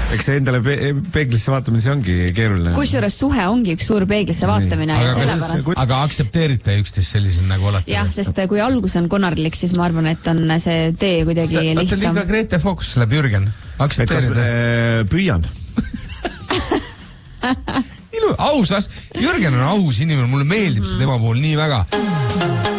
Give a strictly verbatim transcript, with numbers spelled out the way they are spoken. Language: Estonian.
eks see endale pe peeglisse vaatamine, see ongi keeruline. Kusjuures suhe ongi üks suur peeglisse vaatamine aga, ja sellepärast... aga aktsepteerite üksteist sellisel nagu olete? Jah, sest kui algus on konarlik, siis ma arvan, et on see tee kuidagi ta, lihtsam. Ta liiga Grete Fox läheb Jürgen. Aktsepteerite? Äh, püüan. Ilu, ausas. Jürgen on aus inimene, mulle meeldib mm. see tema puhul nii väga.